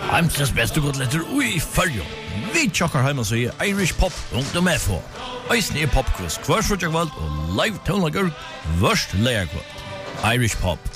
Heimsens beste godletter ui fyrjo. Vi tjokkar heima sig irishpop.fo. Eisne er popquiz hver frutja kvöld og live tónleikur vørst leia kvöld. Irish Pop.